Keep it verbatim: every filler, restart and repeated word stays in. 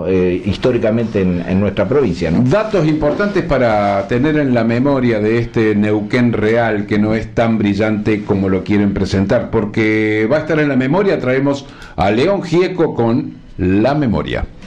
ocurrido eh, históricamente en, en nuestra provincia, ¿no? Datos importantes para tener en la memoria de este Neuquén real, que no es tan brillante como lo quieren presentar, porque va a estar en la memoria. Traemos a León Gieco con La Memoria.